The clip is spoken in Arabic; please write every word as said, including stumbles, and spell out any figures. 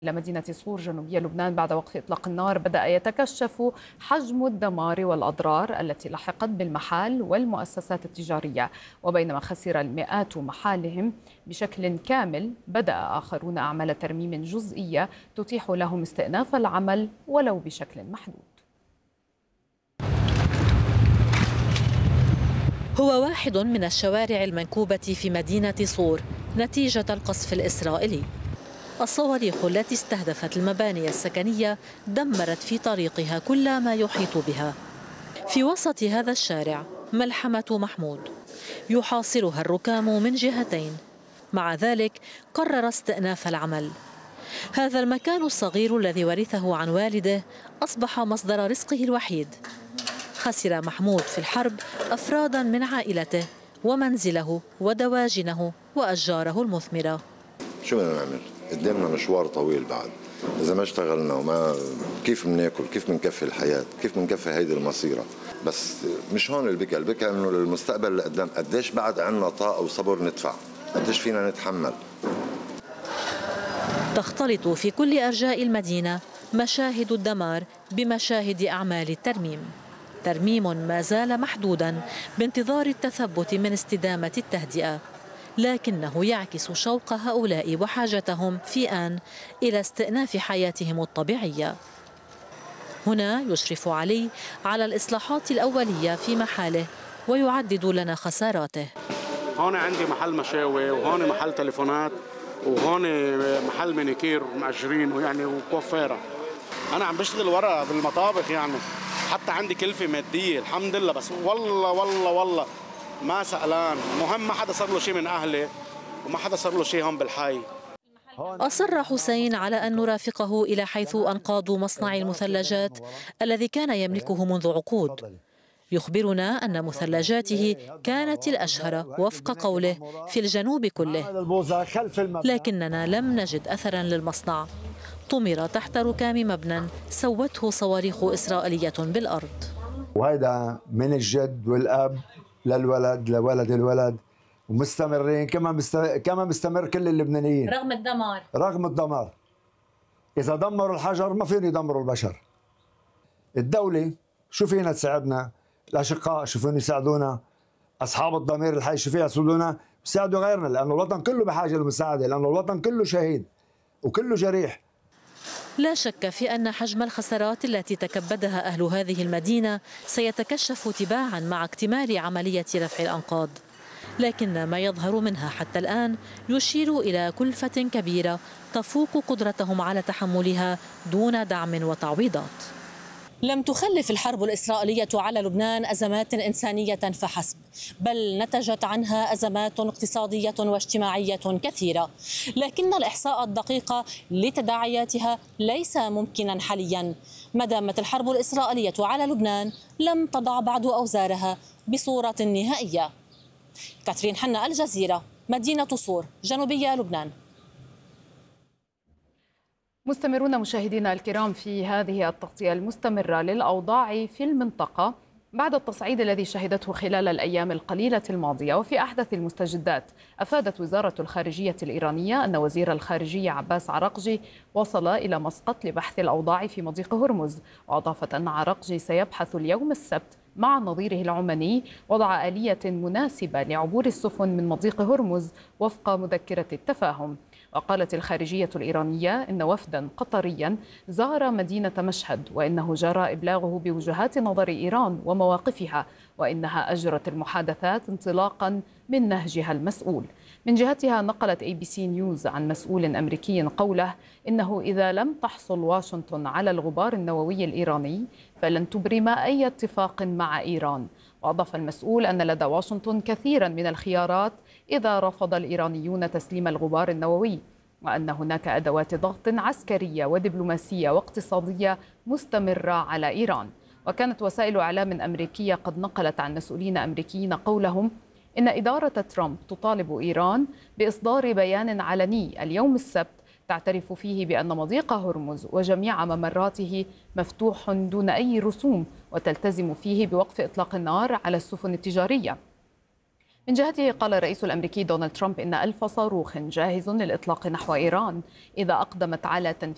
إلى مدينة صور جنوبية لبنان بعد وقف إطلاق النار بدأ يتكشف حجم الدمار والأضرار التي لحقت بالمحال والمؤسسات التجارية. وبينما خسر المئات محالهم بشكل كامل، بدأ آخرون أعمال ترميم جزئية تتيح لهم استئناف العمل ولو بشكل محدود. هو واحد من الشوارع المنكوبة في مدينة صور نتيجة القصف الإسرائيلي. الصواريخ التي استهدفت المباني السكنية دمرت في طريقها كل ما يحيط بها. في وسط هذا الشارع ملحمة محمود يحاصرها الركام من جهتين، مع ذلك قرر استئناف العمل. هذا المكان الصغير الذي ورثه عن والده أصبح مصدر رزقه الوحيد. خسر محمود في الحرب أفرادا من عائلته ومنزله ودواجنه وأشجاره المثمرة. شو بدنا نعمل؟ قدامنا مشوار طويل بعد. إذا ما اشتغلنا وما كيف بناكل؟ كيف بنكفي الحياة؟ كيف بنكفي هيدي المصيرة؟ بس مش هون البكا، البكا إنه للمستقبل اللي قدام قديش بعد عنا طاقة وصبر ندفع، قديش فينا نتحمل. تختلط في كل أرجاء المدينة مشاهد الدمار بمشاهد أعمال الترميم. ترميم ما زال محدودا بانتظار التثبت من استدامة التهدئة، لكنه يعكس شوق هؤلاء وحاجتهم في آن إلى استئناف حياتهم الطبيعية. هنا يشرف علي على الإصلاحات الأولية في محاله ويعدد لنا خساراته. هون عندي محل مشاوي، وهون محل تليفونات، وهون محل مانيكير مأجرين ويعني وكوافيرة. أنا عم بشتغل ورا بالمطابخ، يعني حتى عندي كلفة مادية الحمد لله، بس والله والله والله ما سألان. مهم ما حدا صار له شيء من أهلي وما حدا صار له شيء هون بالحي. أصر حسين على أن نرافقه إلى حيث أنقاض مصنع المثلجات الذي كان يملكه منذ عقود. يخبرنا أن مثلجاته كانت الأشهر وفق قوله في الجنوب كله، لكننا لم نجد أثرا للمصنع. طمر تحت ركام مبنى سوته صواريخ إسرائيلية بالأرض. وهذا من الجد والأب للولد لولد الولد، ومستمرين كما مستمر كما مستمر كل اللبنانيين رغم الدمار. رغم الدمار. إذا دمروا الحجر ما فيهم يدمروا البشر. الدولة شو فينا تساعدنا؟ الأشقاء شو فيهم يساعدونا؟ أصحاب الضمير الحي شو فيهم يساعدونا؟ يساعدوا غيرنا، لأنه الوطن كله بحاجة للمساعدة، لأنه الوطن كله شهيد وكله جريح. لا شك في أن حجم الخسارات التي تكبدها أهل هذه المدينة سيتكشف تباعا مع اكتمال عملية رفع الأنقاض، لكن ما يظهر منها حتى الآن يشير إلى كلفة كبيرة تفوق قدرتهم على تحملها دون دعم وتعويضات. لم تخلف الحرب الإسرائيلية على لبنان أزمات إنسانية فحسب، بل نتجت عنها أزمات اقتصادية واجتماعية كثيرة، لكن الإحصاء الدقيق لتداعياتها ليس ممكنا حاليا ما دامت الحرب الإسرائيلية على لبنان لم تضع بعد أوزارها بصورة نهائية. كاترين حنا، الجزيرة، مدينة صور، جنوبية لبنان. مستمرون مشاهدينا الكرام في هذه التغطية المستمرة للأوضاع في المنطقة بعد التصعيد الذي شهدته خلال الأيام القليلة الماضية. وفي أحدث المستجدات، أفادت وزارة الخارجية الإيرانية أن وزير الخارجية عباس عراقجي وصل إلى مسقط لبحث الأوضاع في مضيق هرمز. وأضافت أن عراقجي سيبحث اليوم السبت مع نظيره العماني وضع آلية مناسبة لعبور السفن من مضيق هرمز وفق مذكرة التفاهم. وقالت الخارجية الإيرانية إن وفدا قطريا زار مدينة مشهد، وإنه جرى إبلاغه بوجهات نظر إيران ومواقفها، وإنها أجرت المحادثات انطلاقا من نهجها المسؤول. من جهتها نقلت اي بي سي نيوز عن مسؤول أمريكي قوله إنه إذا لم تحصل واشنطن على الغبار النووي الإيراني فلن تبرم أي اتفاق مع إيران. وأضاف المسؤول أن لدى واشنطن كثيرا من الخيارات إذا رفض الإيرانيون تسليم الغبار النووي، وأن هناك أدوات ضغط عسكرية ودبلوماسية واقتصادية مستمرة على إيران. وكانت وسائل إعلام أمريكية قد نقلت عن مسؤولين أمريكيين قولهم إن إدارة ترامب تطالب إيران بإصدار بيان علني اليوم السبت تعترف فيه بأن مضيق هرمز وجميع ممراته مفتوح دون أي رسوم، وتلتزم فيه بوقف إطلاق النار على السفن التجارية. من جهته قال الرئيس الأمريكي دونالد ترامب إن ألف صاروخ جاهز للإطلاق نحو إيران إذا أقدمت على تنفيذ